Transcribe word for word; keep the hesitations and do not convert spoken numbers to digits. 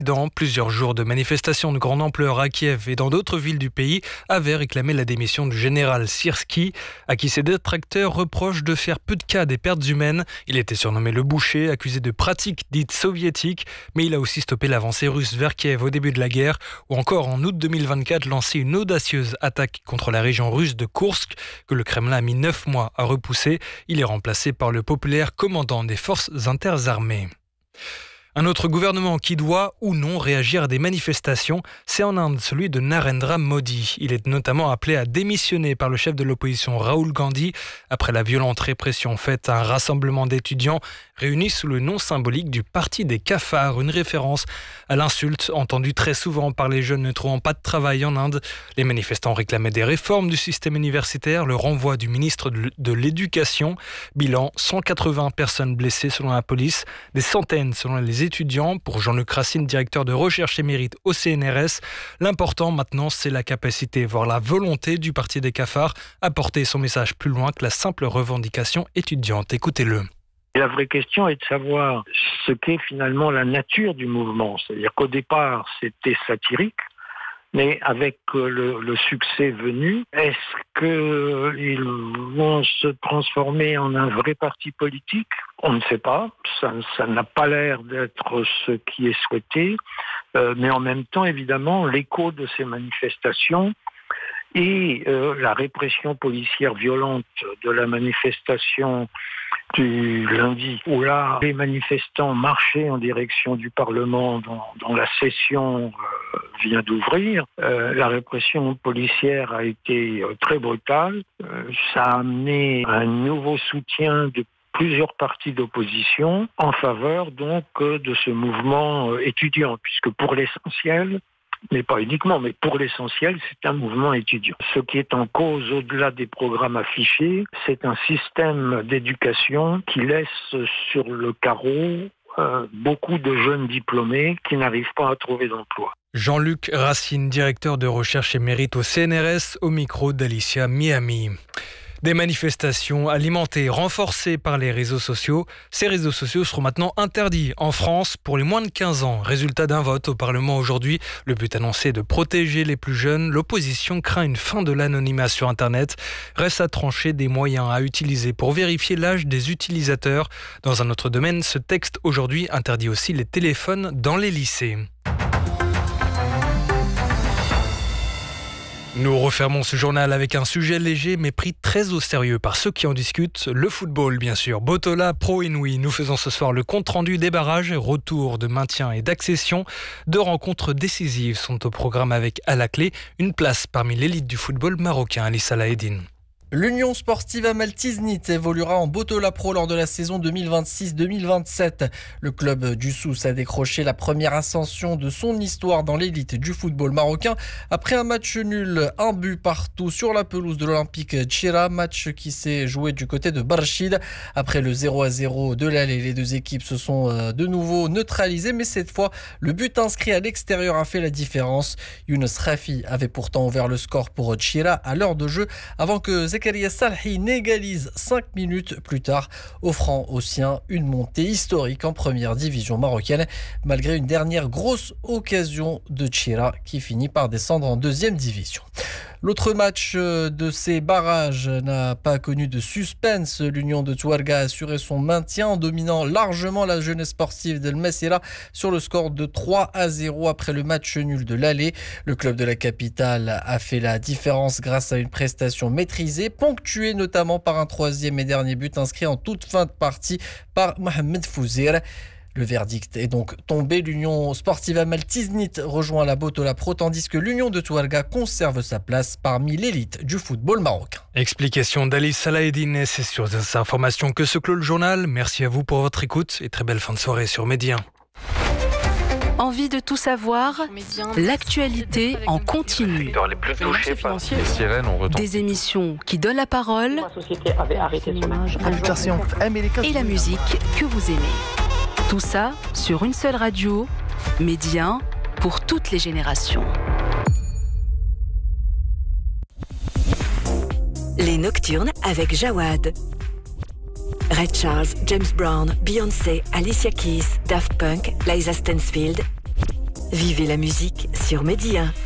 Dans plusieurs jours de manifestations de grande ampleur à Kiev et dans d'autres villes du pays avaient réclamé la démission du général Syrski, à qui ses détracteurs reprochent de faire peu de cas des pertes humaines. Il était surnommé le boucher, accusé de pratiques dites soviétiques, mais il a aussi stoppé l'avancée russe vers Kiev au début de la guerre, ou encore en août deux mille vingt-quatre lancé une audacieuse attaque contre la région russe de Koursk, que le Kremlin a mis neuf mois à repousser. Il est remplacé par le populaire commandant des forces interarmées. Un autre gouvernement qui doit ou non réagir à des manifestations, c'est en Inde, celui de Narendra Modi. Il est notamment appelé à démissionner par le chef de l'opposition Rahul Gandhi après la violente répression faite à un rassemblement d'étudiants réunis sous le nom symbolique du Parti des cafards, une référence à l'insulte entendue très souvent par les jeunes ne trouvant pas de travail en Inde. Les manifestants réclamaient des réformes du système universitaire, le renvoi du ministre de l'Éducation. Bilan, cent quatre-vingts personnes blessées selon la police, des centaines selon les étudiants. Pour Jean-Luc Racine, directeur de recherche et mérite au C N R S, l'important maintenant, c'est la capacité, voire la volonté du Parti des cafards à porter son message plus loin que la simple revendication étudiante. Écoutez-le. La vraie question est de savoir ce qu'est finalement la nature du mouvement. C'est-à-dire qu'au départ, c'était satirique, mais avec le, le succès venu, est-ce qu'ils vont se transformer en un vrai parti politique ? On ne sait pas. Ça, ça n'a pas l'air d'être ce qui est souhaité. Euh, mais en même temps, évidemment, l'écho de ces manifestations et euh, la répression policière violente de la manifestation du lundi, où là, les manifestants marchaient en direction du Parlement dont, dont la session euh, vient d'ouvrir. Euh, la répression policière a été euh, très brutale. Euh, ça a amené un nouveau soutien de plusieurs partis d'opposition en faveur donc euh, de ce mouvement euh, étudiant, puisque pour l'essentiel, mais pas uniquement, mais pour l'essentiel, c'est un mouvement étudiant. Ce qui est en cause, au-delà des programmes affichés, c'est un système d'éducation qui laisse sur le carreau euh, beaucoup de jeunes diplômés qui n'arrivent pas à trouver d'emploi. Jean-Luc Racine, directeur de recherche et mérite au C N R S, au micro d'Alicia Miami. Des manifestations alimentées, renforcées par les réseaux sociaux. Ces réseaux sociaux seront maintenant interdits en France pour les moins de quinze ans. Résultat d'un vote au Parlement aujourd'hui. Le but annoncé est de protéger les plus jeunes. L'opposition craint une fin de l'anonymat sur Internet. Reste à trancher des moyens à utiliser pour vérifier l'âge des utilisateurs. Dans un autre domaine, ce texte aujourd'hui interdit aussi les téléphones dans les lycées. Nous refermons ce journal avec un sujet léger mais pris très au sérieux par ceux qui en discutent. Le football, bien sûr. Botola Pro Inouï. Nous faisons ce soir le compte-rendu des barrages, retour de maintien et d'accession. Deux rencontres décisives sont au programme avec à la clé une place parmi l'élite du football marocain. Alissa Laedine. L'Union sportive Amaltiznit évoluera en Botola Pro lors de la saison deux mille vingt-six deux mille vingt-sept. Le club du Souss a décroché la première ascension de son histoire dans l'élite du football marocain après un match nul, un but partout sur la pelouse de l'Olympique Tchira, match qui s'est joué du côté de Barchid. Après le zéro à zéro de l'aller, les deux équipes se sont de nouveau neutralisées, mais cette fois, le but inscrit à l'extérieur a fait la différence. Younes Rafi avait pourtant ouvert le score pour Tchira à l'heure de jeu avant que Zakaria Salhi n'égalise cinq minutes plus tard, offrant aux siens une montée historique en première division marocaine, malgré une dernière grosse occasion de Tchira qui finit par descendre en deuxième division. L'autre match de ces barrages n'a pas connu de suspense. L'Union de Touarga a assuré son maintien en dominant largement la jeunesse sportive d'El Messira sur le score de trois à zéro après le match nul de l'aller. Le club de la capitale a fait la différence grâce à une prestation maîtrisée, ponctuée notamment par un troisième et dernier but inscrit en toute fin de partie par Mohamed Fouzir. Le verdict est donc tombé. L'Union sportive Amaltiznit rejoint la Botola Pro, tandis que l'Union de Touarga conserve sa place parmi l'élite du football marocain. Explication d'Alice Salaedine. C'est sur ces informations que se clôt le journal. Merci à vous pour votre écoute et très belle fin de soirée sur Média. Envie de tout savoir? L'actualité en continu. Des émissions qui donnent la parole et la musique que vous aimez. Tout ça sur une seule radio, Média, pour toutes les générations. Les Nocturnes avec Jawad. Ray Charles, James Brown, Beyoncé, Alicia Keys, Daft Punk, Liza Stansfield Vivez la musique sur Média.